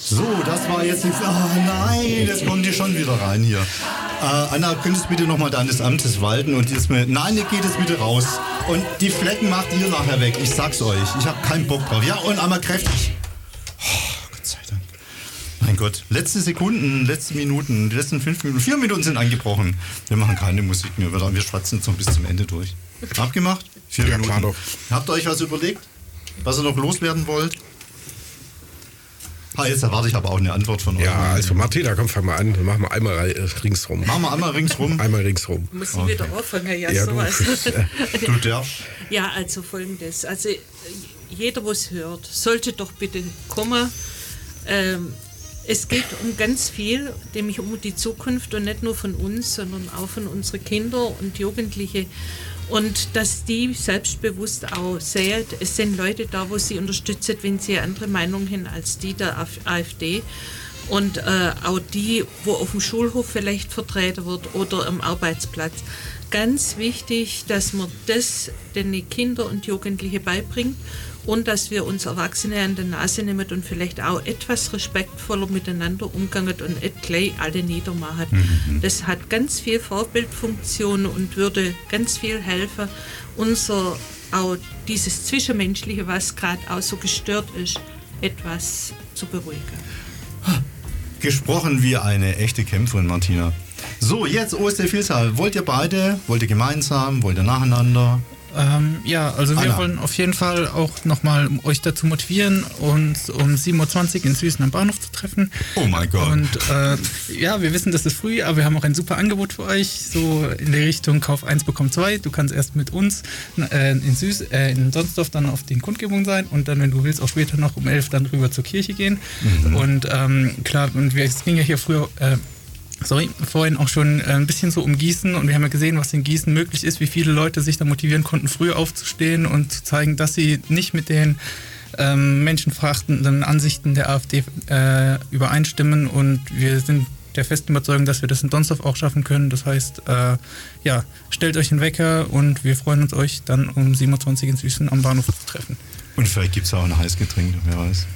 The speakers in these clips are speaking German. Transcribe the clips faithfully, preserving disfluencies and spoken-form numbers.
So, das war jetzt nichts. Oh nein, jetzt kommen die schon wieder rein hier. Äh, Anna, könntest du bitte nochmal deines Amtes walten und jetzt mir. Nein, ihr geht jetzt bitte raus. Und die Flecken macht ihr nachher weg. Ich sag's euch. Ich habe keinen Bock drauf. Ja, und einmal kräftig. Oh, Gott sei Dank. Mein Gott. Letzte Sekunden, letzte Minuten, die letzten fünf Minuten, vier Minuten sind angebrochen. Wir machen keine Musik mehr. Wir schwatzen jetzt noch bis zum Ende durch. Abgemacht? Vier ja, Minuten. Klar doch. Habt ihr euch was überlegt? Was ihr noch loswerden wollt? Ah, jetzt erwarte ich aber auch eine Antwort von euch. Ja, also Martina, komm, fang mal an. Machen wir einmal ringsrum. Machen wir einmal ringsrum? Einmal ringsrum. Muss ich okay. wieder auffangen, ja, ja sowas. Du, du darfst. Ja, also folgendes. Also jeder, der es hört, sollte doch bitte kommen. Ähm, es geht um ganz viel, nämlich um die Zukunft und nicht nur von uns, sondern auch von unseren Kindern und Jugendlichen. Und dass die selbstbewusst auch sehen, es sind Leute da, wo sie unterstützen, wenn sie eine andere Meinung haben als die der AfD. Und äh, auch die, wo auf dem Schulhof vielleicht vertreten wird oder am Arbeitsplatz. Ganz wichtig, dass man das den Kindern und Jugendlichen beibringt und dass wir uns Erwachsene an der Nase nehmen und vielleicht auch etwas respektvoller miteinander umgehen und nicht gleich alle niedermachen. Mhm. Das hat ganz viel Vorbildfunktion und würde ganz viel helfen, unser auch dieses Zwischenmenschliche, was gerade auch so gestört ist, etwas zu beruhigen. Gesprochen wie eine echte Kämpferin, Martina. So, jetzt O S D Vielzahl. Wollt ihr beide? Wollt ihr gemeinsam? Wollt ihr nacheinander? Ähm, ja, also wir Anna. wollen auf jeden Fall auch nochmal euch dazu motivieren, uns um sieben Uhr zwanzig in Süßen am Bahnhof zu treffen. Oh mein Gott. Und äh, ja, wir wissen, das ist früh, aber wir haben auch ein super Angebot für euch, so in der Richtung Kauf eins, bekomm zwei. Du kannst erst mit uns äh, in, Süß, äh, in Sonsdorf dann auf den Kundgebungen sein und dann, wenn du willst, auch später noch um elf dann rüber zur Kirche gehen. Mhm. Und ähm, klar, und wir, es ging ja hier früher... Äh, Sorry, vorhin auch schon ein bisschen so um Gießen und wir haben ja gesehen, was in Gießen möglich ist, wie viele Leute sich da motivieren konnten, früh aufzustehen und zu zeigen, dass sie nicht mit den ähm, menschenverachtenden Ansichten der AfD äh, übereinstimmen und wir sind der festen Überzeugung, dass wir das in Donsdorf auch schaffen können. Das heißt, äh, ja, stellt euch einen Wecker und wir freuen uns, euch dann um sieben Uhr zwanzig in Süßen am Bahnhof zu treffen. Und vielleicht gibt es auch ein Heißgetränk, wer weiß.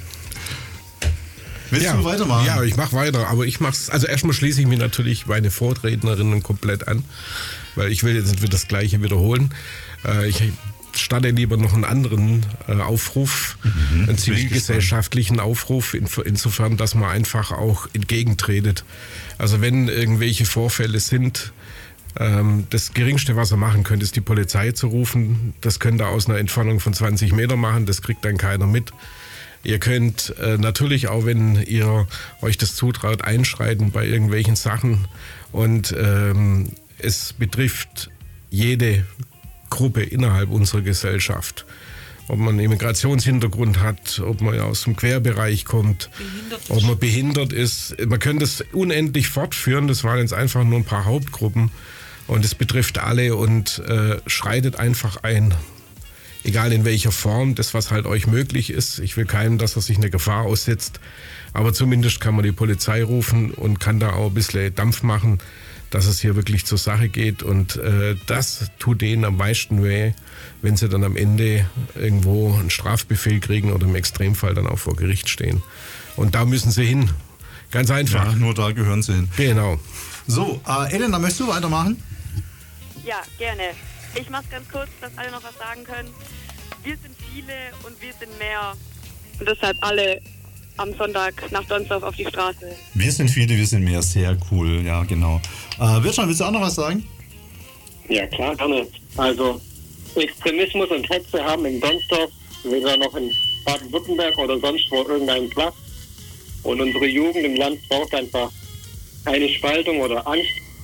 Willst ja, du weitermachen? Ja, ich mache weiter, aber ich mach's, also erstmal schließe ich mich natürlich meine Vorrednerinnen komplett an, weil ich will jetzt nicht wieder das Gleiche wiederholen. Äh, ich starte lieber noch einen anderen äh, Aufruf, mhm, einen zivilgesellschaftlichen Aufruf, in, insofern, dass man einfach auch entgegentretet. Also wenn irgendwelche Vorfälle sind, ähm, das Geringste, was ihr machen könnt, ist die Polizei zu rufen. Das könnt ihr aus einer Entfernung von zwanzig Meter machen, das kriegt dann keiner mit. Ihr könnt äh, natürlich auch, wenn ihr euch das zutraut, einschreiten bei irgendwelchen Sachen. Und ähm, es betrifft jede Gruppe innerhalb unserer Gesellschaft. Ob man einen Immigrationshintergrund hat, ob man aus dem Querbereich kommt, ob man behindert ist. Man könnte es unendlich fortführen. Das waren jetzt einfach nur ein paar Hauptgruppen. Und es betrifft alle und äh, schreitet einfach ein. Egal in welcher Form, das was halt euch möglich ist. Ich will keinem, dass er sich eine Gefahr aussetzt, aber zumindest kann man die Polizei rufen und kann da auch ein bisschen Dampf machen, dass es hier wirklich zur Sache geht und äh, das tut denen am meisten weh, wenn sie dann am Ende irgendwo einen Strafbefehl kriegen oder im Extremfall dann auch vor Gericht stehen. Und da müssen sie hin. Ganz einfach. Ja, nur da gehören sie hin. Genau. So, äh, Elena, möchtest du weitermachen? Ja, gerne. Ich mache es ganz kurz, dass alle noch was sagen können. Wir sind viele und wir sind mehr. Und deshalb alle am Sonntag nach Donsdorf auf die Straße. Wir sind viele, wir sind mehr. Sehr cool, ja, genau. Äh, Wirtschan, willst du auch noch was sagen? Ja, klar, gerne. Also, Extremismus und Hetze haben in Donsdorf, weder noch in Baden-Württemberg oder sonst wo irgendeinen Platz. Und unsere Jugend im Land braucht einfach keine Spaltung oder Angst.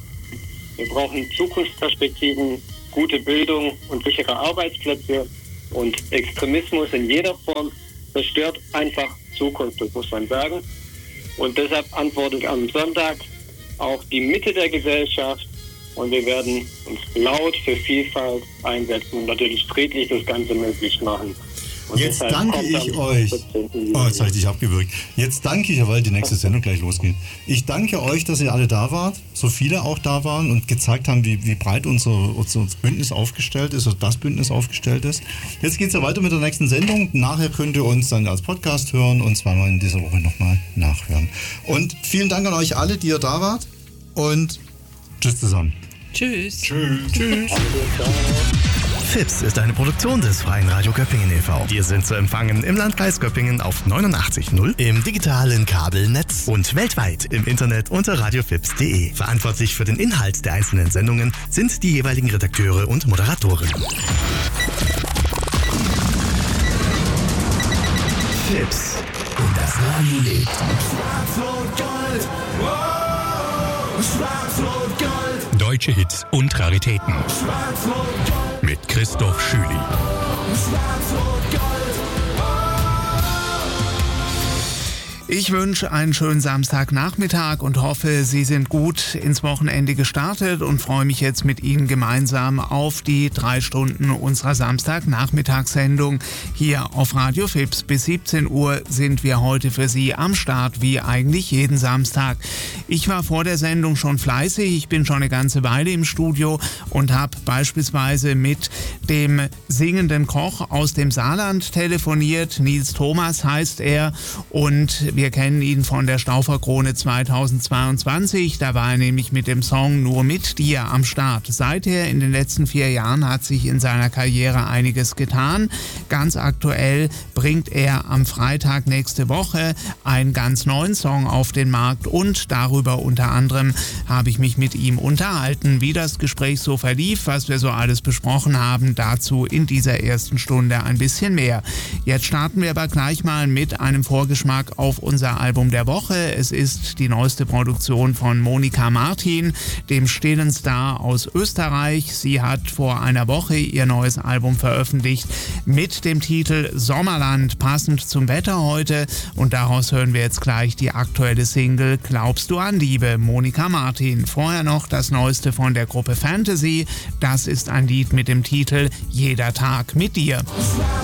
Wir brauchen Zukunftsperspektiven, gute Bildung und sichere Arbeitsplätze. Und Extremismus in jeder Form zerstört einfach Zukunft, das muss man sagen. Und deshalb antwortet am Sonntag auch die Mitte der Gesellschaft. Und wir werden uns laut für Vielfalt einsetzen und natürlich friedlich das Ganze möglich machen. Und Jetzt deshalb danke kommt am ich euch. siebzehnten Juli. Oh, jetzt habe ich dich abgewürgt. Jetzt danke ich, weil die nächste Sendung gleich losgeht. Ich danke euch, dass ihr alle da wart, so viele auch da waren und gezeigt haben, wie, wie breit unser, unser Bündnis aufgestellt ist oder das Bündnis aufgestellt ist. Jetzt geht es ja weiter mit der nächsten Sendung. Nachher könnt ihr uns dann als Podcast hören und zweimal in dieser Woche nochmal nachhören. Und vielen Dank an euch alle, die ihr da wart und tschüss zusammen. Tschüss. Tschüss. Tschüss. Fips ist eine Produktion des Freien Radio Göppingen e V Wir sind zu empfangen im Landkreis Göppingen auf neunundachtzig Komma null, im digitalen Kabelnetz und weltweit im Internet unter radiofips punkt de. Verantwortlich für den Inhalt der einzelnen Sendungen sind die jeweiligen Redakteure und Moderatoren. Fips. Und das Radio lebt. Schwarz-Rot-Gold. Wow. Schwarz-Rot-Gold. Deutsche Hits und Raritäten. Schwarz-Rot-Gold. Mit Christoph Schüli. Schwarz-Rot-Gold. Ich wünsche einen schönen Samstagnachmittag und hoffe, Sie sind gut ins Wochenende gestartet und freue mich jetzt mit Ihnen gemeinsam auf die drei Stunden unserer Samstagnachmittagssendung hier auf Radio Fips. Bis siebzehn Uhr sind wir heute für Sie am Start, wie eigentlich jeden Samstag. Ich war vor der Sendung schon fleißig, ich bin schon eine ganze Weile im Studio und habe beispielsweise mit dem singenden Koch aus dem Saarland telefoniert. Nils Thomas heißt er und wir kennen ihn von der Stauferkrone zweitausendzweiundzwanzig. Da war er nämlich mit dem Song Nur mit dir am Start. Seither in den letzten vier Jahren hat sich in seiner Karriere einiges getan. Ganz aktuell bringt er am Freitag nächste Woche einen ganz neuen Song auf den Markt und darüber unter anderem habe ich mich mit ihm unterhalten. Wie das Gespräch so verlief, was wir so alles besprochen haben, dazu in dieser ersten Stunde ein bisschen mehr. Jetzt starten wir aber gleich mal mit einem Vorgeschmack auf unser Album der Woche. Es ist die neueste Produktion von Monika Martin, dem stillen Star aus Österreich. Sie hat vor einer Woche ihr neues Album veröffentlicht mit dem Titel Sommerland, passend zum Wetter heute. Und daraus hören wir jetzt gleich die aktuelle Single Glaubst du an Liebe, Monika Martin. Vorher noch das Neueste von der Gruppe Fantasy. Das ist ein Lied mit dem Titel Jeder Tag mit dir.